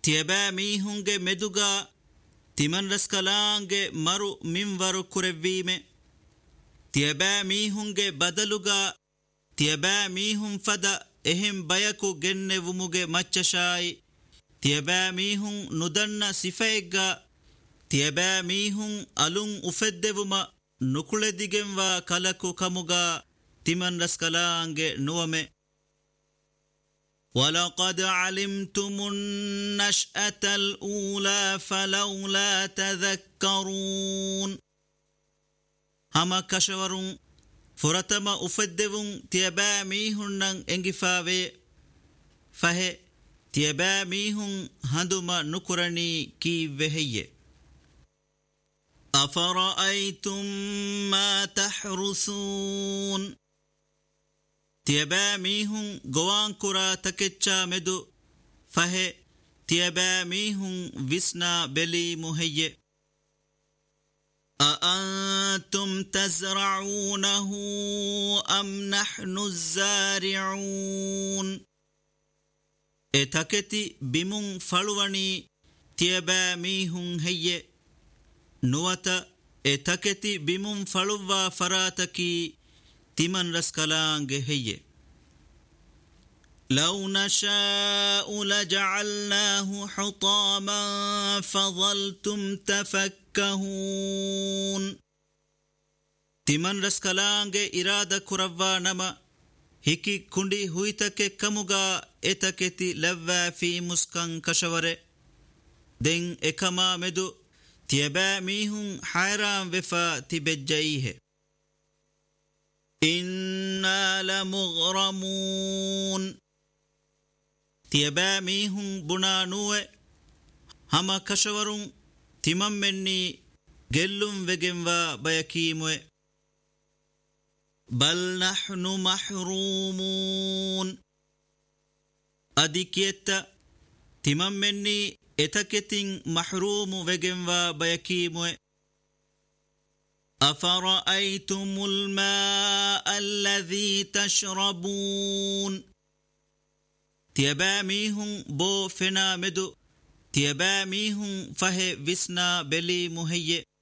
තියබෑ මීහුන්ගේ මෙදුගා තිමන් රස්කලාන්ගේ මරු මින්වරු කුරෙව්වීමේ තියබෑ මීහුන්ගේ බදලුගා තියබෑ මීහුන් ෆද එහෙම් බයකු ගෙන්නෙවුමුගේ මච්චශායි තියබෑ මීහුන් නුදන්න සිෆෙග්ගා තියබෑ මීහුන් අලුන් උෆෙද්දෙවුම නුකුලෙදිගෙන්වා කලකු කමුගා තිමන් රස්කලාන්ගේ නුවමේ وَلَقَدْ عَلِمْتُمُ النَّشْأَةَ الْأُولَى فَلَوْلَا تَذَكَّرُونَ هَمَ كَشَوَرُونَ فُرَتَمَ أُفَدِّوُونَ تِيَبَا مِيهُنَّنْ إِنْغِفَاوَي فَهِ تِيَبَا مِيهُنْ هَنْدُمَ نُكُرَنِي كِي وَهِيَّ أَفَرَأَيْتُمْ مَا تَحْرُثُونَ තියබෑ මීහුන් ගොවාන් කුරා තකෙච්චා මෙදු ෆහෙ තියබෑ මීහුන් විස්නා බෙලී මුහෙయ్యෙ أأنتم تزرعونه أم نحن الزارعون تكتي بمون فلواني තියබෑ මීහුන් හෙయ్యෙ නුවත තකෙති බිමුන් ෆලුවා ෆරාතකි තිමන් රස්කලාන්ගේ හෙయ్యෙ لو نشاء لجعلناه حطاما فظلتم تفكهون තිමන් රස්කලාන්ගේ ඉරාදා කුරවවා නම හිකි කුණ්ඩි හුයිතකෙ කමුගා එතකෙති ලැව්වා ෆී මුස්කන් කෂවරෙ දෙන් එකමා මෙදු තියබෑ මීහුන් හයරාම් වෙෆා තිබෙජ්ජයිහෙ إِنَّا لَمُغْرَمُونَ තියබෑ මීහුන් බුණානුවෙ හම කෂවරුන් තිමම් මෙන්නි ගෙල්ලුම් වෙගෙන්වා බයකීමුවෙ බල් නහ්නු මහ්රූමූන් අදිකියත්ත තිමම් මෙන්නි එතකෙතින් මහ්රූමු වෙගෙන්වා බයකීමුවෙ أفرأيتم الماء الذي تشربون තියබෑ මීහුන් බෝ ෆෙනා මෙදු තියබෑ මීහුන් ෆහෙ විස්නා බෙලී මුහෙయ్యෙ